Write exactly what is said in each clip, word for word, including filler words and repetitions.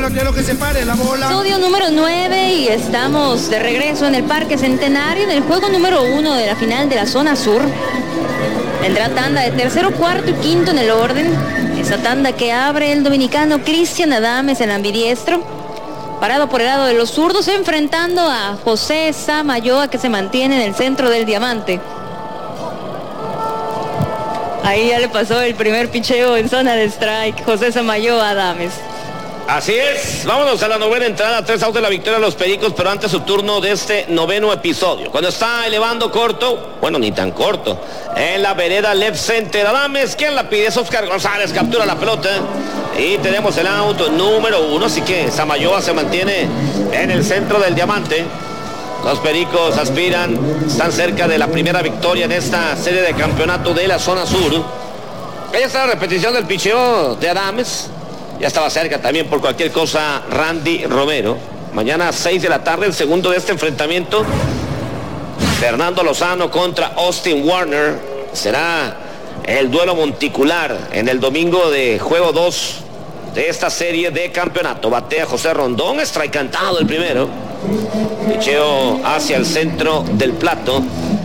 Quiero que se pare la bola. Estudio número nueve y estamos de regreso en el Parque Centenario en el juego número uno de la final de la zona sur. Vendrá tanda de tercero, cuarto y quinto en el orden. Esa tanda que abre el dominicano Cristian Adames, el ambidiestro, parado por el lado de los zurdos, enfrentando a José Samayoa, que se mantiene en el centro del diamante. Ahí ya le pasó el primer picheo en zona de strike, José Samayoa Adames. Así es, vámonos a la novena entrada, tres outs de la victoria de los Pericos, pero antes su turno de este noveno episodio. Cuando está elevando corto, bueno, ni tan corto, en la vereda left center, Adames, ¿quién la pide? Es Oscar González, captura la pelota y tenemos el out número uno, así que Samayoa se mantiene en el centro del diamante. Los Pericos aspiran, están cerca de la primera victoria en esta serie de campeonato de la zona sur. Ahí está la repetición del picheo de Adames. Ya estaba cerca también por cualquier cosa Randy Romero. Mañana a seis de la tarde, el segundo de este enfrentamiento. Fernando Lozano contra Austin Warner. Será el duelo monticular en el domingo de juego dos de esta serie de campeonato. Batea José Rondón, strike cantado el primero. Picheo hacia el centro del plato.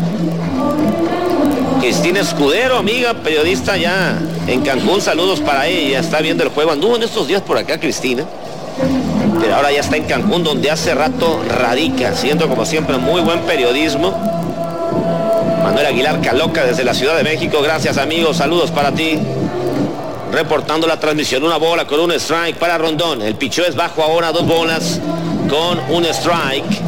Cristina Escudero, amiga, periodista ya en Cancún, saludos para ella, está viendo el juego, anduvo en estos días por acá Cristina, pero ahora ya está en Cancún, donde hace rato radica, haciendo como siempre muy buen periodismo. Manuel Aguilar Caloca desde la Ciudad de México, gracias amigos, saludos para ti. Reportando la transmisión, una bola con un strike para Rondón, el picheo es bajo ahora, dos bolas con un strike.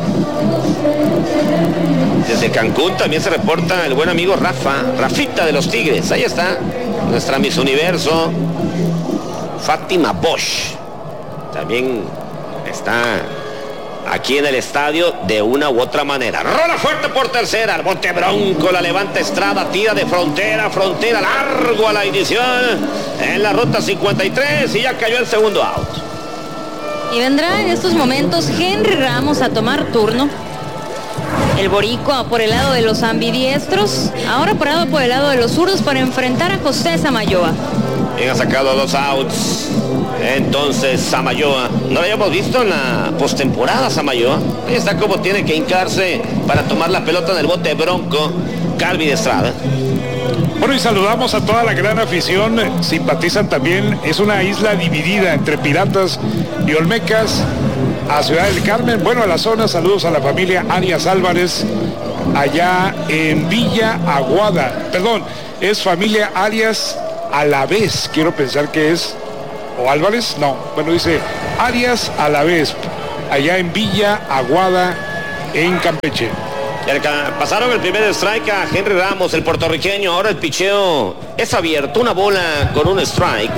Desde Cancún también se reporta el buen amigo Rafa, Rafita de los Tigres. Ahí está nuestra Miss Universo, Fátima Bosch. También está aquí en el estadio de una u otra manera. Rola fuerte por tercera, el bote bronco, la levanta Estrada, tira de frontera, frontera, largo a la inicial en la ruta cincuenta y tres y ya cayó el segundo out. Y vendrá en estos momentos Henry Ramos a tomar turno. El boricua por el lado de los ambidiestros, ahora parado por el lado de los zurdos para enfrentar a José Samayoa. Bien, ha sacado dos outs. Entonces Samayoa, no lo habíamos visto en la postemporada. Samayoa, ahí está como tiene que hincarse para tomar la pelota en el bote bronco Calvin Estrada. Bueno, y saludamos a toda la gran afición, simpatizan también, es una isla dividida entre Piratas y Olmecas, a Ciudad del Carmen, bueno, a la zona, saludos a la familia Arias Álvarez, allá en Villa Aguada, perdón, es familia Arias a la vez, quiero pensar que es, o Álvarez, no, bueno, dice Arias a la vez, allá en Villa Aguada, en Campeche. Pasaron el primer strike a Henry Ramos, el puertorriqueño. Ahora el picheo es abierto, una bola con un strike.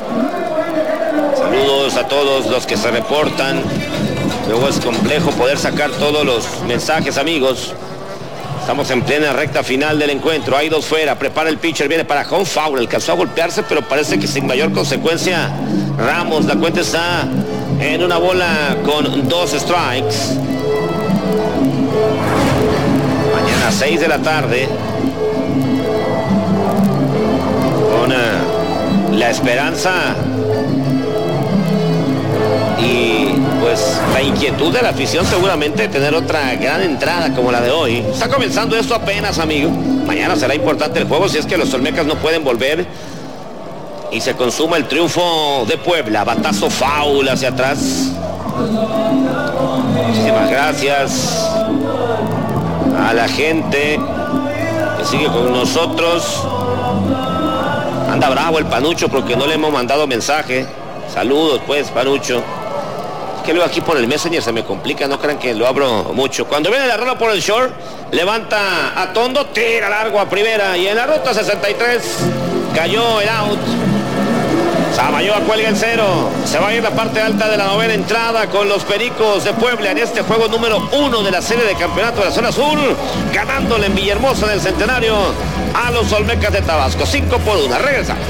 Saludos a todos los que se reportan. Luego es complejo poder sacar todos los mensajes, amigos. Estamos en plena recta final del encuentro. Hay dos fuera, prepara el pitcher, viene para home foul. Alcanzó a golpearse, pero parece que sin mayor consecuencia Ramos. La cuenta está en una bola con dos strikes. Mañana a seis de la tarde, con uh, la esperanza y pues la inquietud de la afición seguramente de tener otra gran entrada como la de hoy. Está comenzando esto apenas, amigo. Mañana será importante el juego si es que los Olmecas no pueden volver y se consuma el triunfo de Puebla. Batazo foul hacia atrás. Muchísimas gracias a la gente que sigue con nosotros. Anda bravo el Panucho porque no le hemos mandado mensaje. Saludos pues, Panucho. Es que luego aquí por el Messenger se me complica, no crean que lo abro mucho. Cuando viene la rola por el short, levanta a Tondo, tira largo a primera y en la ruta sesenta y tres cayó el out. Samayoa cuelga el cero. Se va a ir la parte alta de la novena entrada con los Pericos de Puebla en este juego número uno de la serie de campeonato de la zona sur, ganándole en Villahermosa del Centenario a los Olmecas de Tabasco. cinco por uno. Regresamos.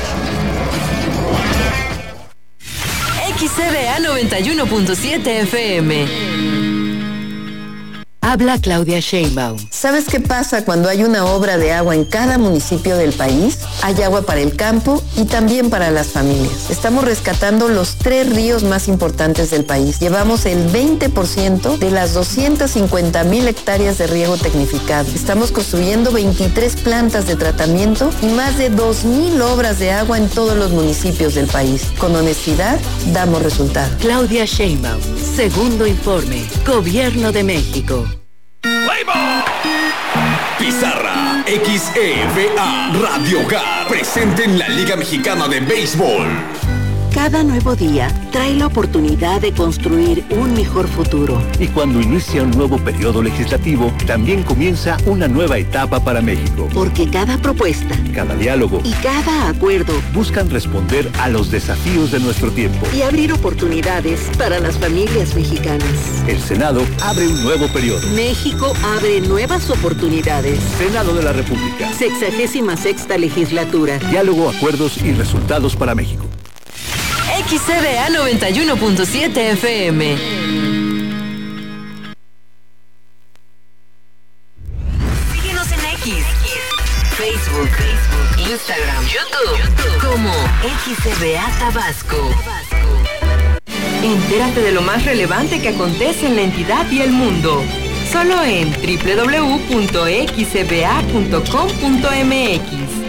X C D A noventa y uno punto siete F M. Habla Claudia Sheinbaum. ¿Sabes qué pasa cuando hay una obra de agua en cada municipio del país? Hay agua para el campo y también para las familias. Estamos rescatando los tres ríos más importantes del país. Llevamos el veinte por ciento de las doscientas cincuenta mil hectáreas de riego tecnificado. Estamos construyendo veintitrés plantas de tratamiento y más de dos mil obras de agua en todos los municipios del país. Con honestidad, damos resultados. Claudia Sheinbaum, segundo informe, Gobierno de México. Pizarra X E V A Radio Hogar, presente en la Liga Mexicana de Béisbol. Cada nuevo día trae la oportunidad de construir un mejor futuro. Y cuando inicia un nuevo periodo legislativo, también comienza una nueva etapa para México. Porque cada propuesta, cada diálogo y cada acuerdo buscan responder a los desafíos de nuestro tiempo y abrir oportunidades para las familias mexicanas. El Senado abre un nuevo periodo. México abre nuevas oportunidades. Senado de la República. Sexagésima sexta legislatura. Diálogo, acuerdos y resultados para México. X C B A noventa y uno punto siete F M. Síguenos en X, Facebook, Instagram, YouTube, como X C B A Tabasco. Entérate de lo más relevante que acontece en la entidad y el mundo. Solo en doble u doble u doble u punto x c b a punto com punto m x.